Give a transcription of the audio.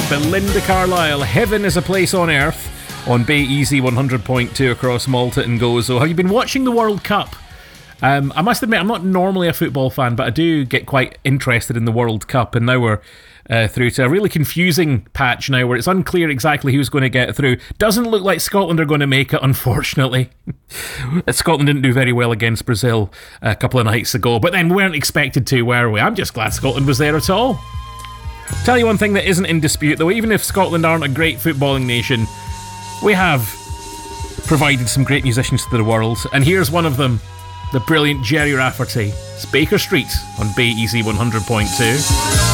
Belinda Carlisle, Heaven is a Place on Earth, on Bay Easy 100.2 across Malta and Gozo. Have you been watching the World Cup? I must admit, I'm not normally a football fan, but I do get quite interested in the World Cup, and now we're through to a really confusing patch now where it's unclear exactly who's going to get through. Doesn't look like Scotland are going to make it, unfortunately. Scotland didn't do very well against Brazil a couple of nights ago, but then we weren't expected to, were we? I'm just glad Scotland was there at all. Tell you one thing that isn't in dispute, though, even if Scotland aren't a great footballing nation, we have provided some great musicians to the world, and here's one of them, the brilliant Jerry Rafferty. It's Baker Street on Bay Easy 100.2.